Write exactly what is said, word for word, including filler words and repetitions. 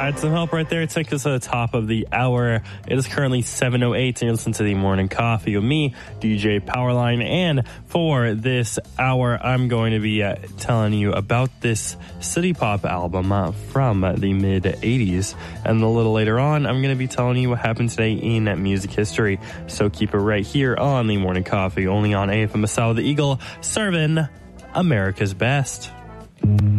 had some help right there. It took us to the top of the hour. It is currently seven oh eight, and you listen to the Morning Coffee with me, D J Powerline. And for this hour, I'm going to be uh, telling you about this city pop album uh, from the mid-eighties. And a little later on, I'm going to be telling you what happened today in music history. So keep it right here on the Morning Coffee, only on A F M Masao the Eagle, serving America's best.